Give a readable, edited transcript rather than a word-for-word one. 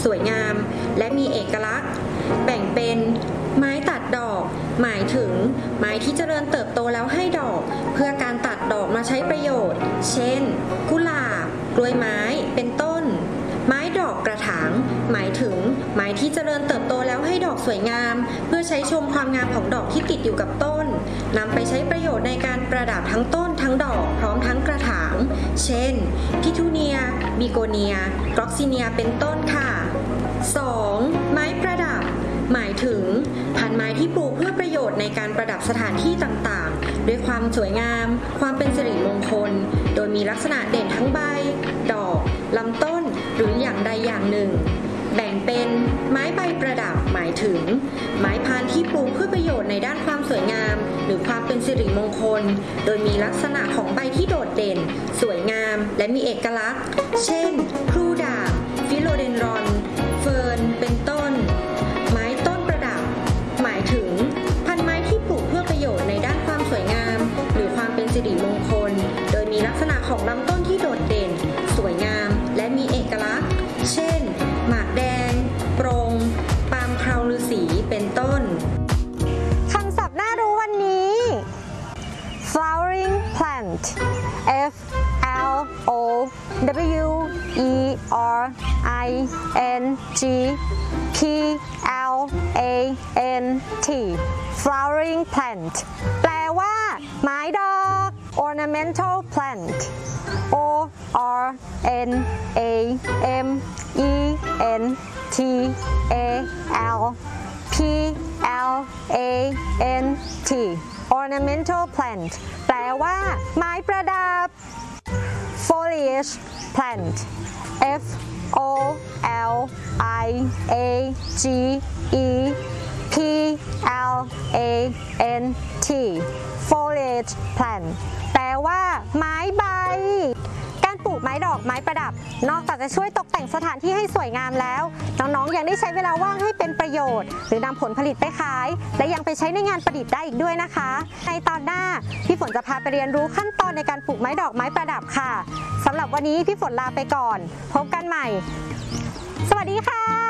สวยงามและมีเอกลักษณ์แบ่งเป็นไม้ตัดดอกหมายถึงไม้ที่เจริญเติบโตแล้วให้ดอกเพื่อการตัดดอกมาใช้ประโยชน์เช่นกุหลาบกล้วยไม้เป็นต้นไม้ดอกกระถางหมายถึงไม้ที่เจริญเติบโตแล้วให้ดอกสวยงามเพื่อใช้ชมความงามของดอกที่ติดอยู่กับต้นนำไปใช้ประโยชน์ในการประดับทั้งต้นทั้งดอกพร้อมทั้งกระถางเช่นพิทูเนียบิโกเนียกล็อกซิเนียเป็นต้นค่ะ 2. ไม้ประดับหมายถึงพันไม้ที่ปลูกเพื่อประโยชน์ในการประดับสถานที่ต่างๆด้วยความสวยงามความเป็นสิริมงคลโดยมีลักษณะเด่นทั้งใบดอกลำต้นหรืออย่างใดอย่างหนึ่งแบ่งเป็นไม้ใบประดับหมายถึงไม้พานที่ปลูกเพื่อประโยชน์ในด้านความสวยงามหรือความเป็นสิริมงคลโดยมีลักษณะของใบที่โดดเด่นสวยงามและมีเอกลักษณ์เช่นพลูด่างฟิโลเดนดรอนเฟิร์นเป็นต้นไม้ต้นประดับหมายถึงพันไม้ที่ปลูกเพื่อประโยชน์ในด้านความสวยงามหรือความเป็นสิริมงคลโดยมีลักษณะของลำต้นที่โดดเด่นสวยงามและมีเอกลักษณ์เช่นหมากแดงโปรงปาล์มคราวฤาษีเป็นต้นคำศัพท์น่ารู้วันนี้ flowering plant F L O W E R I N G P L A N T flowering plant แปลว่าไม้ดอก ornamental plant O R N A M E N T A L P L A N T ornamental plant แปลว่าไม้ประดับ foliage plant F O L I A G E P L A N T foliage plant แปลว่าไม้ใบการปลูกไม้ดอกไม้ประดับนอกจากจะช่วยตกแต่งสถานที่ให้สวยงามแล้วน้องๆยังได้ใช้เวลาว่างให้เป็นประโยชน์หรือนำผลผลิตไปขายและยังไปใช้ในงานประดิษฐ์ได้อีกด้วยนะคะในตอนหน้าพี่ฝนจะพาไปเรียนรู้ขั้นตอนในการปลูกไม้ดอกไม้ประดับค่ะสำหรับวันนี้พี่ฝนลาไปก่อนพบกันใหม่สวัสดีค่ะ